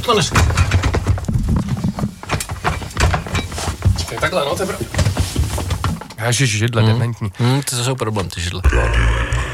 to neřekl. Čekaj, takhle, no, to je Ježiš, židle, dementní. To jsou problém, ty židle.